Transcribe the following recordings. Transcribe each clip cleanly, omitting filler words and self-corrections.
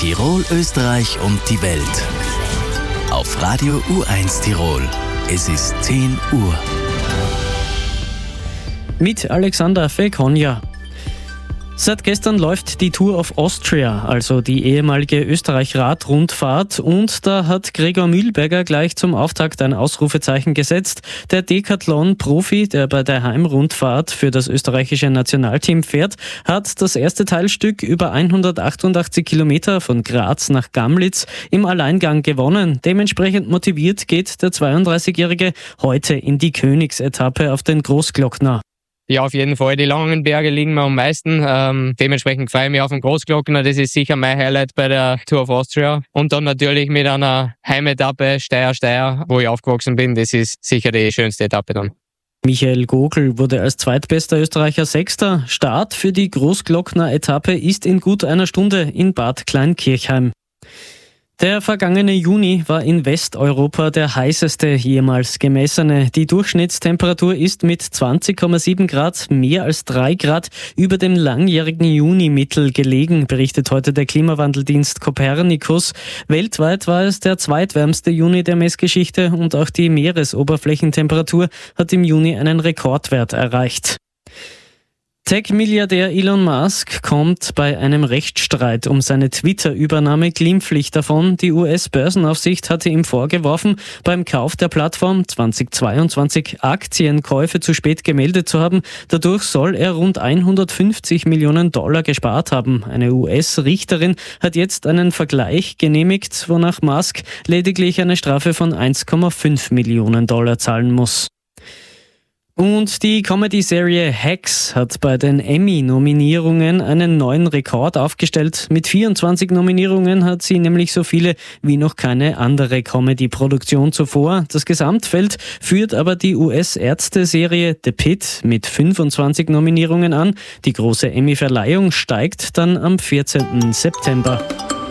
Tirol, Österreich und die Welt. Auf Radio U1 Tirol. Es ist 10 Uhr. Mit Alexander Felkonja. Seit gestern läuft die Tour of Austria, also die ehemalige Österreich-Rad-Rundfahrt, und da hat Gregor Mühlberger gleich zum Auftakt ein Ausrufezeichen gesetzt. Der Decathlon-Profi, der bei der Heimrundfahrt für das österreichische Nationalteam fährt, hat das erste Teilstück über 188 Kilometer von Graz nach Gamlitz im Alleingang gewonnen. Dementsprechend motiviert geht der 32-Jährige heute in die Königsetappe auf den Großglockner. Ja, auf jeden Fall. Die langen Berge liegen mir am meisten. Dementsprechend freue ich mich auf den Großglockner. Das ist sicher mein Highlight bei der Tour of Austria. Und dann natürlich mit einer Heimetappe Steyr, wo ich aufgewachsen bin. Das ist sicher die schönste Etappe dann. Michael Gogl wurde als zweitbester Österreicher Sechster. Start für die Großglockner-Etappe ist in gut einer Stunde in Bad Kleinkirchheim. Der vergangene Juni war in Westeuropa der heißeste jemals gemessene. Die Durchschnittstemperatur ist mit 20,7 Grad mehr als 3 Grad über dem langjährigen Juni-Mittel gelegen, berichtet heute der Klimawandeldienst Copernicus. Weltweit war es der zweitwärmste Juni der Messgeschichte und auch die Meeresoberflächentemperatur hat im Juni einen Rekordwert erreicht. Tech-Milliardär Elon Musk kommt bei einem Rechtsstreit um seine Twitter-Übernahme glimpflich davon. Die US-Börsenaufsicht hatte ihm vorgeworfen, beim Kauf der Plattform 2022 Aktienkäufe zu spät gemeldet zu haben. Dadurch soll er rund $150 Millionen gespart haben. Eine US-Richterin hat jetzt einen Vergleich genehmigt, wonach Musk lediglich eine Strafe von $1,5 Millionen zahlen muss. Und die Comedy-Serie Hacks hat bei den Emmy-Nominierungen einen neuen Rekord aufgestellt. Mit 24 Nominierungen hat sie nämlich so viele wie noch keine andere Comedy-Produktion zuvor. Das Gesamtfeld führt aber die US-Ärzte-Serie The Pitt mit 25 Nominierungen an. Die große Emmy-Verleihung steigt dann am 14. September.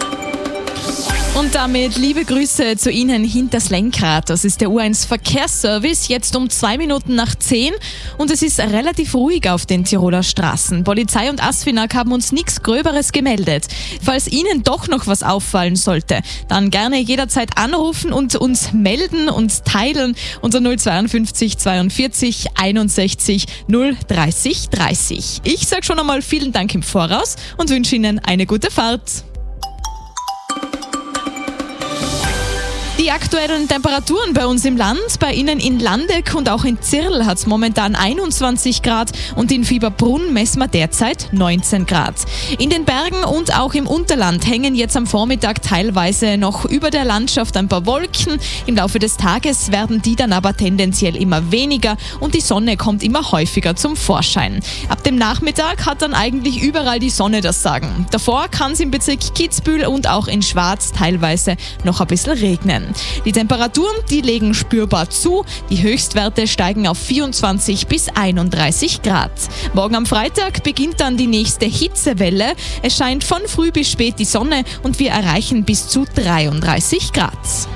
Und damit liebe Grüße zu Ihnen hinters Lenkrad. Das ist der U1 Verkehrsservice, jetzt um 2 Minuten nach 10 und es ist relativ ruhig auf den Tiroler Straßen. Polizei und ASFINAG haben uns nichts Gröberes gemeldet. Falls Ihnen doch noch was auffallen sollte, dann gerne jederzeit anrufen und uns melden und teilen unter 052 42 61 030 30. Ich sage schon einmal vielen Dank im Voraus und wünsche Ihnen eine gute Fahrt. Die aktuellen Temperaturen bei uns im Land, bei Ihnen in Landeck und auch in Zirl hat es momentan 21 Grad und in Fieberbrunn messen wir derzeit 19 Grad. In den Bergen und auch im Unterland hängen jetzt am Vormittag teilweise noch über der Landschaft ein paar Wolken. Im Laufe des Tages werden die dann aber tendenziell immer weniger und die Sonne kommt immer häufiger zum Vorschein. Ab dem Nachmittag hat dann eigentlich überall die Sonne das Sagen. Davor kann es im Bezirk Kitzbühel und auch in Schwaz teilweise noch ein bisschen regnen. Die Temperaturen, die legen spürbar zu. Die Höchstwerte steigen auf 24 bis 31 Grad. Morgen am Freitag beginnt dann die nächste Hitzewelle. Es scheint von früh bis spät die Sonne und wir erreichen bis zu 33 Grad.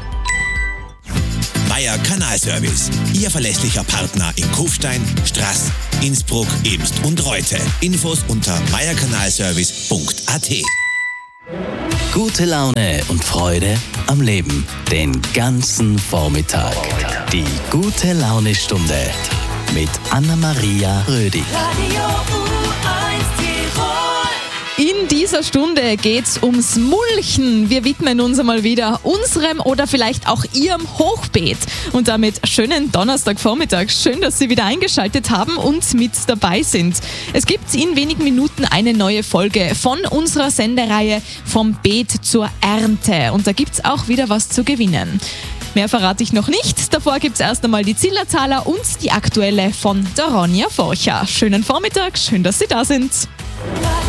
Meier Kanalservice, Ihr verlässlicher Partner in Kufstein, Straß, Innsbruck, Imst und Reute. Infos unter meierkanalservice.at. Gute Laune und Freude am Leben den ganzen Vormittag. Die gute Laune-Stunde mit Anna-Maria Rödi. In dieser Stunde geht's ums Mulchen. Wir widmen uns einmal wieder unserem oder vielleicht auch Ihrem Hochbeet. Und damit schönen Donnerstagvormittag. Schön, dass Sie wieder eingeschaltet haben und mit dabei sind. Es gibt in wenigen Minuten eine neue Folge von unserer Sendereihe Vom Beet zur Ernte. Und da gibt's auch wieder was zu gewinnen. Mehr verrate ich noch nicht. Davor gibt's erst einmal die Zillertaler und die aktuelle von der Ronja Forcher. Schönen Vormittag, schön, dass Sie da sind.